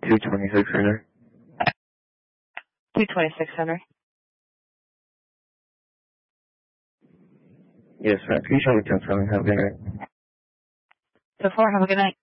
226 Henry. 226 Henry. Yes, ma'am. Can you show me 10-7? Have a good night. 10-4, have a good night.